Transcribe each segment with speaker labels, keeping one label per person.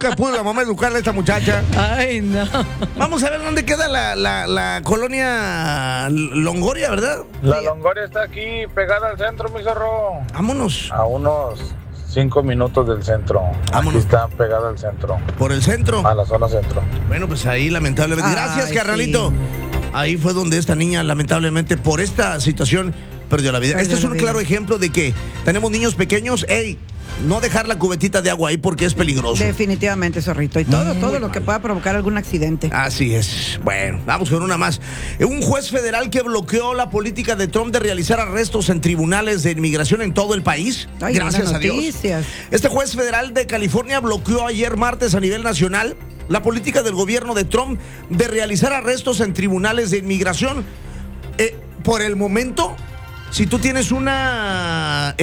Speaker 1: Que pudo la mamá educarle a esta muchacha.
Speaker 2: Ay, no.
Speaker 1: Vamos a ver dónde queda la colonia Longoria, ¿verdad?
Speaker 3: La Longoria está aquí, pegada al centro, mi zorro.
Speaker 1: Vámonos.
Speaker 3: A unos 5 minutos del centro.
Speaker 1: Vámonos.
Speaker 3: Aquí está pegada al centro.
Speaker 1: Por el centro.
Speaker 3: A la zona centro.
Speaker 1: Bueno, pues ahí lamentablemente. Gracias,
Speaker 2: Ay,
Speaker 1: carnalito.
Speaker 2: sí.
Speaker 1: Ahí fue donde esta niña, lamentablemente, por esta situación, perdió la vida.
Speaker 2: Perdió
Speaker 1: Este es
Speaker 2: la
Speaker 1: un
Speaker 2: vida.
Speaker 1: claro ejemplo de que tenemos niños pequeños. ¡Ey! No dejar la cubetita de agua ahí porque es peligroso.
Speaker 2: Definitivamente, zorrito. Y todo lo que pueda provocar algún accidente.
Speaker 1: Así es. Bueno, vamos con una más. Un juez federal que bloqueó la política de Trump de realizar arrestos en tribunales de inmigración en todo el país.
Speaker 2: Ay,
Speaker 1: Gracias
Speaker 2: buenas
Speaker 1: a Dios.
Speaker 2: noticias.
Speaker 1: Este juez federal de California bloqueó ayer martes a nivel nacional la política del gobierno de Trump de realizar arrestos en tribunales de inmigración. Por el momento, si tú tienes una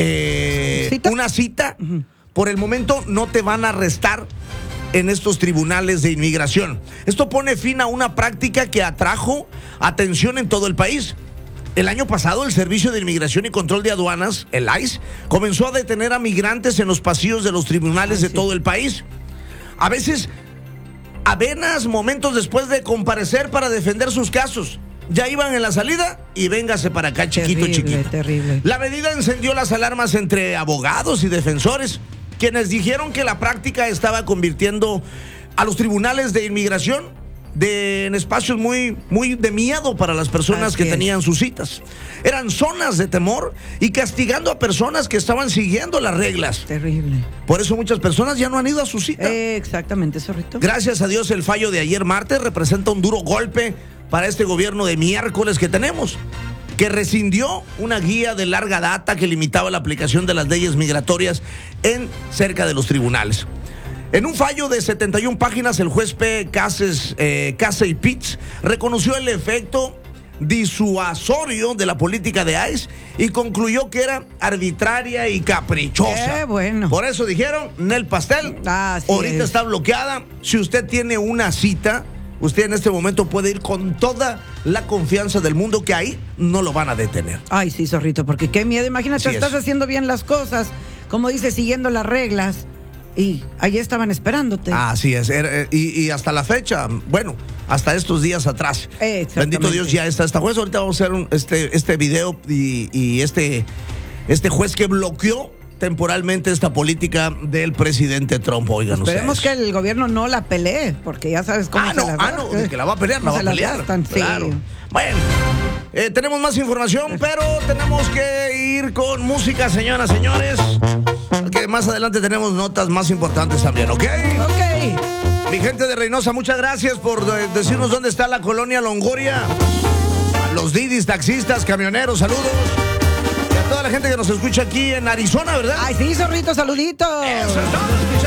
Speaker 1: cita, por el momento no te van a arrestar en estos tribunales de inmigración. Esto pone fin a una práctica que atrajo atención en todo el país. El año pasado, el Servicio de Inmigración y Control de Aduanas, el ICE, comenzó a detener a migrantes en los pasillos de los tribunales de todo el país. A veces, apenas momentos después de comparecer para defender sus casos, ya iban en la salida y véngase para acá, chiquito, chiquito.
Speaker 2: Terrible.
Speaker 1: La medida encendió las alarmas entre abogados y defensores, quienes dijeron que la práctica estaba convirtiendo a los tribunales de inmigración en espacios muy de miedo para las personas que tenían sus citas. Eran zonas de temor y castigando a personas que estaban siguiendo las reglas.
Speaker 2: Terrible.
Speaker 1: Por eso muchas personas ya no han ido a su cita.
Speaker 2: Exactamente, zorrito.
Speaker 1: Gracias a Dios, el fallo de ayer martes representa un duro golpe para este gobierno de miércoles que tenemos, que rescindió una guía de larga data que limitaba la aplicación de las leyes migratorias en cerca de los tribunales. En un fallo de 71 páginas, el juez P. Casey Pitts reconoció el efecto disuasorio de la política de ICE y concluyó que era arbitraria y caprichosa.
Speaker 2: Qué bueno.
Speaker 1: Por eso dijeron, Nel Pastel, ahorita está bloqueada. Si usted tiene una cita, usted en este momento puede ir con toda la confianza del mundo que ahí no lo van a detener.
Speaker 2: Ay, sí, zorrito, porque qué miedo. Imagínate, estás haciendo bien las cosas, como dice, siguiendo las reglas, y ahí estaban esperándote.
Speaker 1: Así es. Y hasta la fecha, bueno, hasta estos días atrás. Bendito Dios, ya está esta juez. Ahorita vamos a hacer este video y este juez que bloqueó temporalmente esta política del presidente Trump. Oigan,
Speaker 2: esperemos
Speaker 1: ustedes
Speaker 2: que el gobierno no la pelee, porque ya sabes cómo
Speaker 1: de que la va a pelear, la va a pelear. Claro.
Speaker 2: Sí.
Speaker 1: Bueno, tenemos más información, pero tenemos que ir con música, señoras, señores, porque más adelante tenemos notas más importantes también, ¿ok?
Speaker 2: Ok.
Speaker 1: Mi gente de Reynosa, muchas gracias por decirnos dónde está la colonia Longoria. A los didis, taxistas, camioneros, saludos. Y a toda la gente que nos escucha aquí en Arizona, ¿verdad?
Speaker 2: Ay, sí, zorrito, saluditos.
Speaker 1: Eso es todo, escucha.